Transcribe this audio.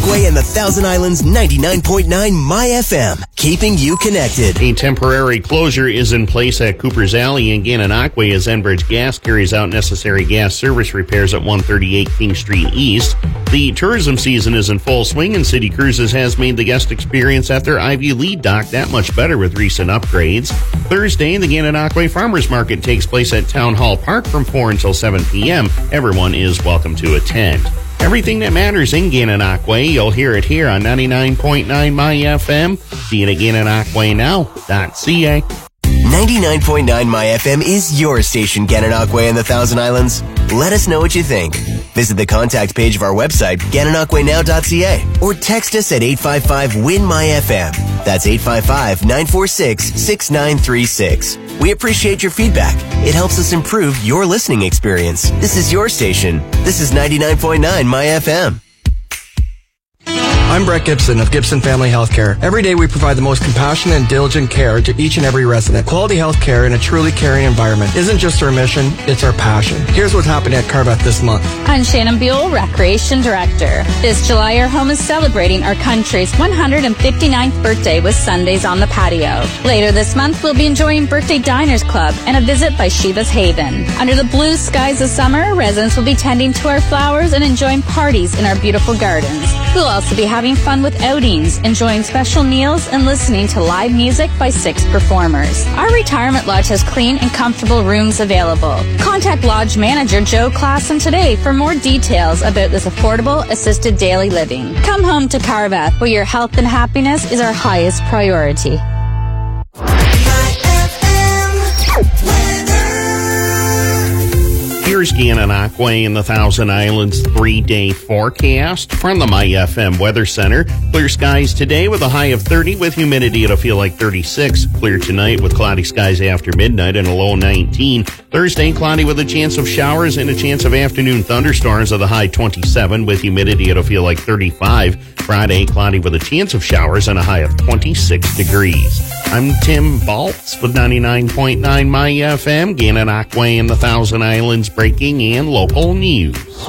Gananoque and the Thousand Islands 99.9 My FM, keeping you connected. A temporary closure is in place at Cooper's Alley in Gananoque as Enbridge Gas carries out necessary gas service repairs at 138 King Street East. The tourism season is in full swing, and City Cruises has made the guest experience at their Ivy Lead dock that much better with recent upgrades. Thursday, the Gananoque Farmers Market takes place at Town Hall Park from 4 until 7 p.m. Everyone is welcome to attend. Everything that matters in Gananoque, you'll hear it here on 99.9 My FM. See it at GananoqueNow.ca. 99.9 My FM is your station, Gananoque and the Thousand Islands. Let us know what you think. Visit the contact page of our website, GananoqueNow.ca, or text us at 855-WIN-MY-FM. That's 855-946-6936. We appreciate your feedback. It helps us improve your listening experience. This is your station. This is 99.9 My FM. I'm Brett Gibson of Gibson Family Healthcare. Every day we provide the most compassionate and diligent care to each and every resident. Quality health care in a truly caring environment isn't just our mission, it's our passion. Here's what's happening at Carveth this month. I'm Shannon Buell, Recreation Director. This July, our home is celebrating our country's 159th birthday with Sundays on the patio. Later this month, we'll be enjoying Birthday Diners Club and a visit by Shiva's Haven. Under the blue skies of summer, residents will be tending to our flowers and enjoying parties in our beautiful gardens. We'll also be having fun with outings, enjoying special meals, and listening to live music by 6 performers. Our retirement lodge has clean and comfortable rooms available. Contact Lodge Manager Joe Klassen today for more details about this affordable assisted daily living. Come home to Carveth, where your health and happiness is our highest priority. Here's Gananoque and the Thousand Islands 3-day forecast from the My FM Weather Center. Clear skies today with a high of 30 with humidity. It'll feel like 36. Clear tonight with cloudy skies after midnight and a low 19. Thursday, cloudy with a chance of showers and a chance of afternoon thunderstorms at the high 27. With humidity, it'll feel like 35. Friday, cloudy with a chance of showers and a high of 26 degrees. I'm Tim Baltz with 99.9 My FM, Gananoque and the Thousand Islands breaking and local news.